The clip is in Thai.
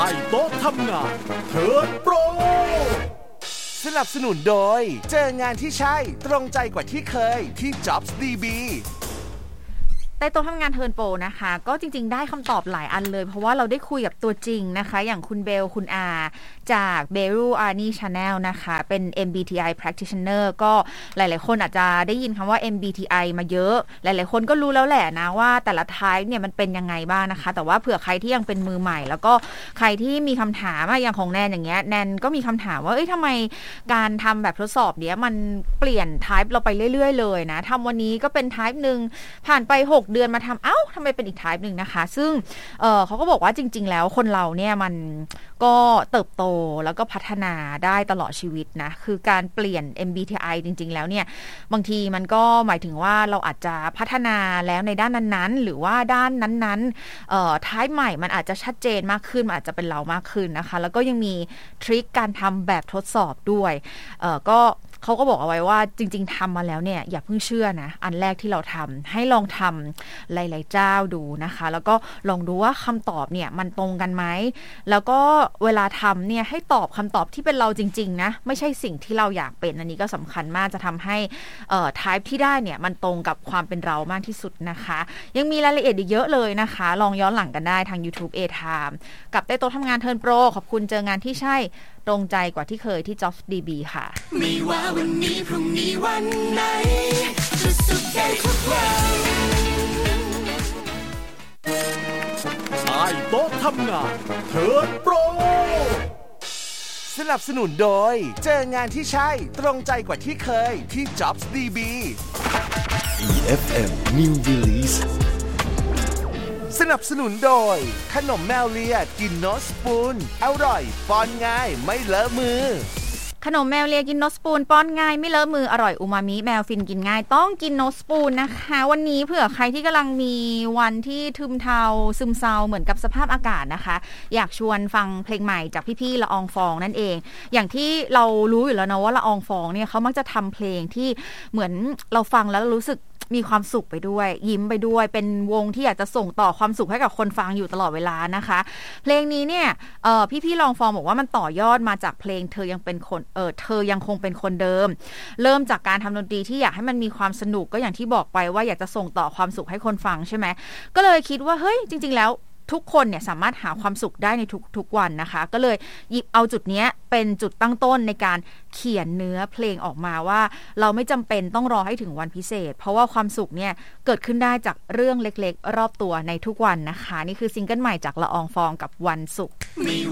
โต๊ะทำงานเทิร์นโปรสนับสนุนโดยเจองานที่ใช่ตรงใจกว่าที่เคยที่ Jobs DB ใต้โต๊ะทำงานเทิร์นโปรนะคะก็จริงๆได้คำตอบหลายอันเลยเพราะว่าเราได้คุยกับตัวจริงนะคะอย่างคุณเบลคุณอาจาก Beru Arni Channel นะคะเป็น MBTI practitioner ก็หลายๆคนอาจจะได้ยินคำว่า MBTI มาเยอะหลายๆคนก็รู้แล้วแหละนะว่าแต่ละ type เนี่ยมันเป็นยังไงบ้างนะคะแต่ว่าเผื่อใครที่ยังเป็นมือใหม่แล้วก็ใครที่มีคำถามอย่างของแนนอย่างเงี้ยแนนก็มีคำถามว่าทำไมการทำแบบทดสอบเนี้ยมันเปลี่ยน type เราไปเรื่อยๆเลยนะทำวันนี้ก็เป็น type นึงผ่านไป6 เดือนมาทำทำไมเป็นอีก type หนึ่งนะคะซึ่งเขาก็บอกว่าจริงๆแล้วคนเราเนี่ยมันก็เติบโตแล้วก็พัฒนาได้ตลอดชีวิตนะคือการเปลี่ยน MBTI จริงๆแล้วเนี่ยบางทีมันก็หมายถึงว่าเราอาจจะพัฒนาแล้วในด้านนั้นๆหรือว่าด้านนั้นๆtype ใหม่มันอาจจะชัดเจนมากขึ้นมันอาจจะเป็นเรามากขึ้นนะคะแล้วก็ยังมีทริคการทำแบบทดสอบด้วยก็เขาก็บอกเอาไว้ว่าจริงๆทำมาแล้วเนี่ยอย่าเพิ่งเชื่อนะอันแรกที่เราทำให้ลองทำหลายๆเจ้าดูนะคะแล้วก็ลองดูว่าคำตอบเนี่ยมันตรงกันไหมแล้วก็เวลาทำเนี่ยให้ตอบคำตอบที่เป็นเราจริงๆนะไม่ใช่สิ่งที่เราอยากเป็นอันนี้ก็สำคัญมากจะทำให้type ที่ได้เนี่ยมันตรงกับความเป็นเรามากที่สุดนะคะยังมีรายละเอียดอีกเยอะเลยนะคะลองย้อนหลังกันได้ทาง YouTube A-Time กับใต้โต๊ะทำงานเทิร์นโปรขอบคุณเจองานที่ใช่ตรงใจกว่าที่เคยที่ Jobs DB ค่ะไม่ว่าวันนี้พรุ่งนี้วันไหนจะสุขใจทุกวันใต้โต๊ะทำงานเทิร์นโปรสนับสนุนโดยเจองานที่ใช่ตรงใจกว่าที่เคยที่ Jobs DB EFM New Release สนับสนุนโดยขนมแมวเลียกินโนสปูนอร่อยป้อนง่ายไม่เลอะมือขนมแมวเลียกินโนสปูนป้อนง่ายไม่เลอะมืออร่อยอูมามิแมวฟินกินง่ายต้องกินโนสปูนนะคะวันนี้เผื่อใครที่กำลังมีวันที่ทึมเทาซึมเศร้าเหมือนกับสภาพอากาศนะคะอยากชวนฟังเพลงใหม่จากพี่ๆละอองฟองนั่นเองอย่างที่เรารู้อยู่แล้วนะว่าละอองฟองเนี่ยเขามักจะทำเพลงที่เหมือนเราฟังแล้วรู้สึกมีความสุขไปด้วยยิ้มไปด้วยเป็นวงที่อยากจะส่งต่อความสุขให้กับคนฟังอยู่ตลอดเวลานะคะเพลงนี้เนี่ยพี่ๆลองฟองบอกว่ามันต่อยอดมาจากเพลงเธอยังเป็นคนเธอยังคงเป็นคนเดิมเริ่มจากการทำดนตรีที่อยากให้มันมีความสนุกก็อย่างที่บอกไปว่าอยากจะส่งต่อความสุขให้คนฟังใช่ไหมก็เลยคิดว่าเฮ้ยจริงๆแล้วทุกคนเนี่ยสามารถหาความสุขได้ในทุกวันนะคะก็เลยหยิบเอาจุดนี้เป็นจุดตั้งต้นในการเขียนเนื้อเพลงออกมาว่าเราไม่จำเป็นต้องรอให้ถึงวันพิเศษเพราะว่าความสุขเนี่ยเกิดขึ้นได้จากเรื่องเล็กๆรอบตัวในทุกวันนะคะนี่คือซิงเกิลใหม่จากละอองฟองกับวันศุกร์